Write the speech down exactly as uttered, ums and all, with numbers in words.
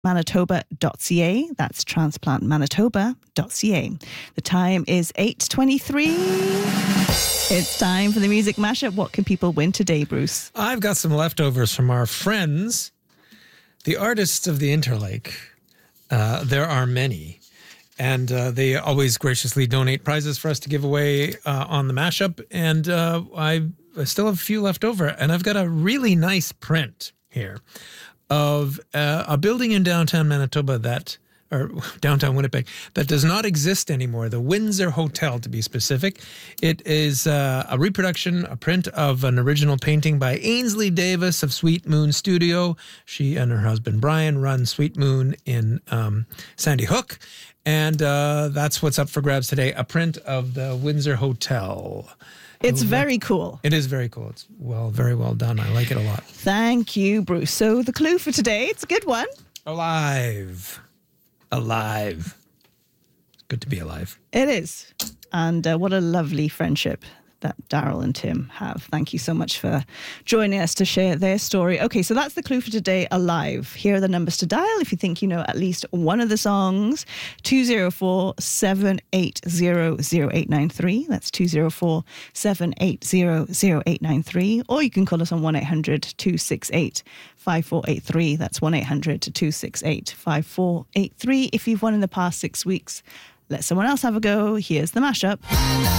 manitoba dot c a. That's transplant manitoba dot c a. The time is eight twenty-three. It's time for the music mashup. What can people win today, Bruce? I've got some leftovers from our friends, the artists of the Interlake. Uh, there are many. And uh, they always graciously donate prizes for us to give away uh, on the mashup. And uh, I still have a few left over. And I've got a really nice print here of uh, a building in downtown Manitoba that, or downtown Winnipeg, that does not exist anymore. The Windsor Hotel, to be specific. It is uh, a reproduction, a print of an original painting by Ainsley Davis of Sweet Moon Studio. She and her husband Brian run Sweet Moon in um, Sandy Hook. And uh, that's what's up for grabs today, a print of the Windsor Hotel. It's very cool. It is very cool. It's well, very well done. I like it a lot. Thank you, Bruce. So the clue for today, it's a good one. Alive. Alive. It's good to be alive. It is. And uh, what a lovely friendship that Daryl and Tim have. Thank you so much for joining us to share their story. Okay, so that's the clue for today, Alive. Here are the numbers to dial if you think you know at least one of the songs. two oh four, seven eight zero, zero eight nine three. That's two oh four, seven eight zero, zero eight nine three. Or you can call us on one eight hundred, two six eight, five four eight three. That's one eight hundred, two six eight, five four eight three. If you've won in the past six weeks, let someone else have a go. Here's the mashup.